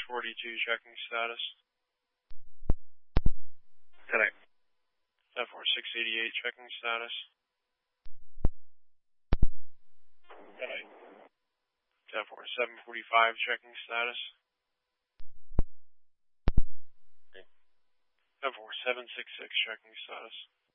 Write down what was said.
642 checking status. Correct. 688 checking status. Correct. 745 checking status. 766 checking status.